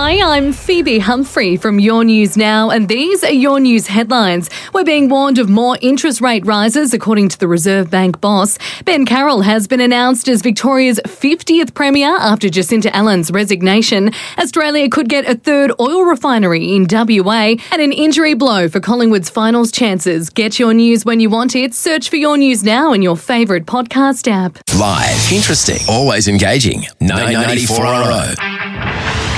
Hi, I'm Phoebe Humphrey from Your News Now, and these are your news headlines. We're being warned of more interest rate rises, according to the Reserve Bank boss. Ben Carroll has been announced as Victoria's 50th Premier after Jacinta Allen's resignation. Australia could get a third oil refinery in WA, and an injury blow for Collingwood's finals chances. Get your news when you want it. Search for Your News Now in your favourite podcast app. Live, interesting, always engaging. 994 RO.